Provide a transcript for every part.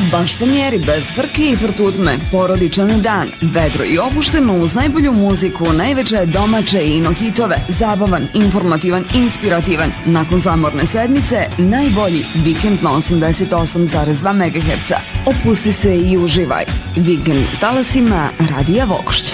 Baš po mjeri, bez frke i frtutme, porodičan dan, vedro i opušteno uz najbolju muziku, najveće domaće i ino hitove, zabavan, informativan, inspirativan. Nakon zamorne sedmice, najbolji vikend na 88,2 MHz. Opusti se i uživaj. Vikend na talasima Radija Vogošća.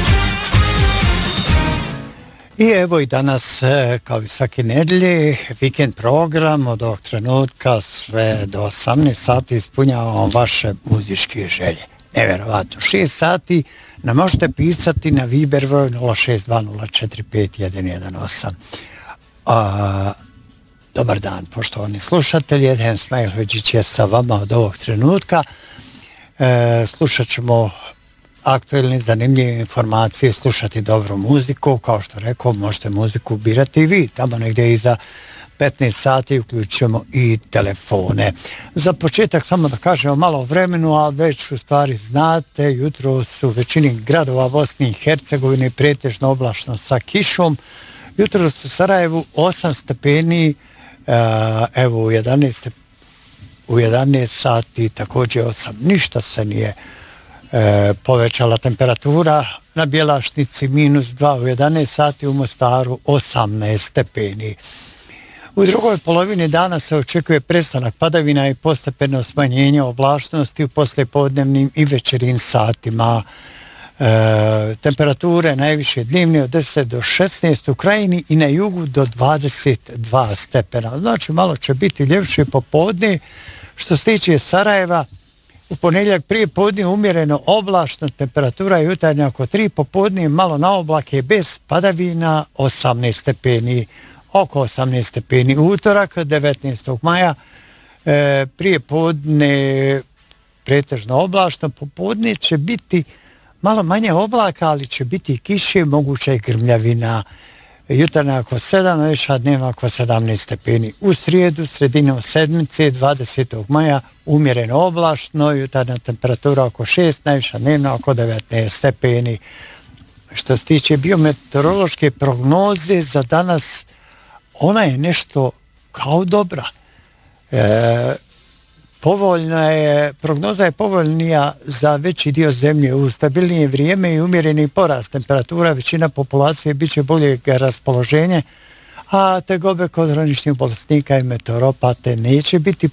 I evo i danas, kao i svake nedelje, vikend program od ovog trenutka sve do 18 sati ispunjavamo vaše muzičke želje. Nevjerovatno, 6 sati nam možete pisati na Viber broj 062045118. Dobar dan, poštovani slušatelji, Edhem Smajlović je sa vama od ovog trenutka. Slušat ćemo aktualne, zanimljive informacije, slušati dobru muziku, kao što rekao, možete muziku birati i vi, tamo negdje iza 15 sati uključujemo i telefone. Za početak samo da kažemo malo o vremenu, a već u stvari znate, jutro su u većini gradova Bosne i Hercegovine pretežno oblačno sa kišom, jutro su u Sarajevu 8 stepeni, evo u 11 sati također 8, ništa se nije povećala temperatura, na Bjelašnici -2 u 11 sati, u Mostaru 18 stepeni. U drugoj polovini dana se očekuje prestanak padavina i postepeno smanjenje oblačnosti u poslijepodnevnim i večernjim satima. Temperature najviše dnevne od 10 do 16 u Krajini i na jugu do 22 stepena. Znači malo će biti ljepše popodne. Što se tiče Sarajeva, u ponedjeljak prije podne umjereno oblačno, temperatura jutarnja oko 3, popodne malo na oblake bez padavina 18 stepeni, oko 18 stepeni. Utorak 19. maja prije podne pretežno oblačno, popodne će biti malo manje oblaka, ali će biti i kiše, moguća i grmljavina. Jutarnja oko 7, najviša dnevna oko 17 stepeni. U srijedu, sredinom sedmice, 20. maja, umjereno oblačno, jutarnja temperatura oko 6, najviša dnevna oko 19 stepeni. Što se tiče biometeorološke prognoze za danas, ona je nešto kao dobra. Prognoza je povoljnija za veći dio zemlje. U stabilnije vrijeme i umjereni porast temperatura, većina populacije bit će boljeg raspoloženja, a tegobe kod hroničnih bolesnika i meteoropate neće biti